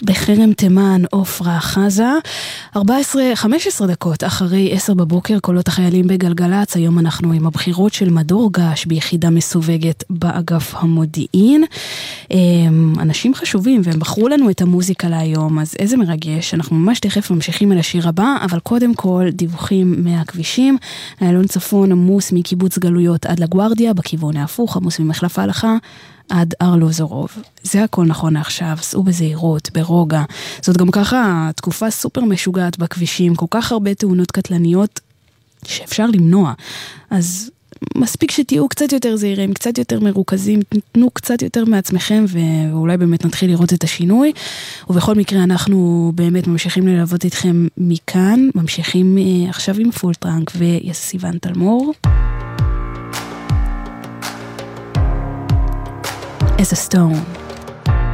בחרם תימן, אופרה חזה, 15 דקות אחרי 10 בבוקר, קולות החיילים בגלגלץ. היום אנחנו עם הבחירות של מדור גש ביחידה מסווגת באגף המודיעין. אנשים חשובים, והם בחרו לנו את המוזיקה להיום, אז איזה מרגש. אנחנו ממש תכף ממשיכים אל השיר הבא, אבל קודם כל דיווחים מהכבישים. איילון צפון עמוס מקיבוץ גלויות עד לגוארדיה, בכיוון ההפוך, עמוס ממחלף ההלכה עד ארלוזורוב. זה הכל נכון עכשיו, סעו בזהירות, ברוגע. זאת גם ככה תקופה סופר משוגעת בכבישים, כל כך הרבה תאונות קטלניות שאפשר למנוע. אז מספיק שתהיו קצת יותר זהירים, קצת יותר מרוכזים, תנו קצת יותר מעצמכם, ואולי באמת נתחיל לראות את השינוי. ובכל מקרה אנחנו באמת ממשיכים ללוות אתכם מכאן, ממשיכים עכשיו עם פולטרנק וסיוון תלמור. As a stone.